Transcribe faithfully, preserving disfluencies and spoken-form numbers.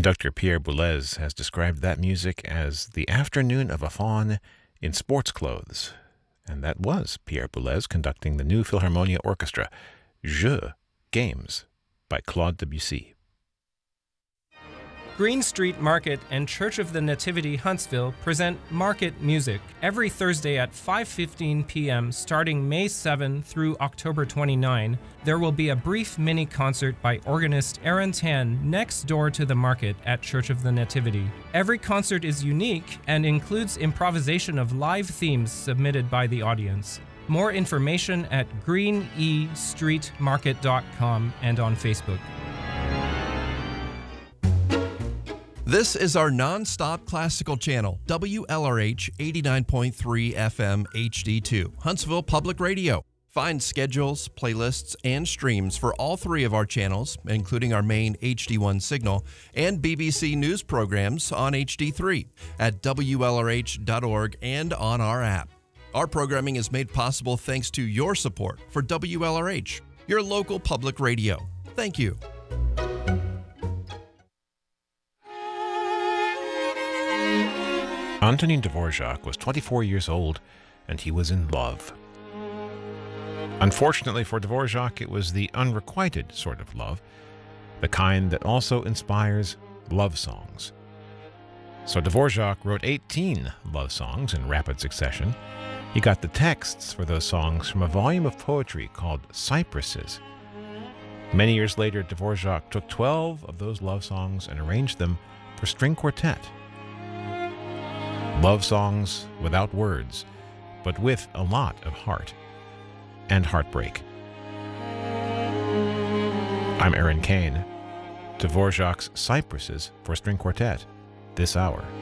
Conductor Pierre Boulez has described that music as the afternoon of a faun in sports clothes. And that was Pierre Boulez conducting the new Philharmonia Orchestra, Jeux, Games, by Claude Debussy. Green Street Market and Church of the Nativity Huntsville present Market Music every Thursday at five fifteen p.m. starting May seventh through October twenty-ninth. There will be a brief mini concert by organist Aaron Tan next door to the market at Church of the Nativity. Every concert is unique and includes improvisation of live themes submitted by the audience. More information at green e street market dot com and on Facebook. This is our non-stop classical channel, W L R H eighty-nine point three F M H D two, Huntsville Public Radio. Find schedules, playlists, and streams for all three of our channels, including our main H D one signal, and B B C News programs on H D three at W L R H dot org and on our app. Our programming is made possible thanks to your support for W L R H, your local public radio. Thank you. Antonin Dvorak was twenty-four years old, and he was in love. Unfortunately for Dvorak, it was the unrequited sort of love, the kind that also inspires love songs. So Dvorak wrote eighteen love songs in rapid succession. He got the texts for those songs from a volume of poetry called Cypresses. Many years later, Dvorak took twelve of those love songs and arranged them for string quartet. Love songs without words, but with a lot of heart and heartbreak. I'm Aaron Kane. Dvorak's Cypresses for String Quartet, this hour.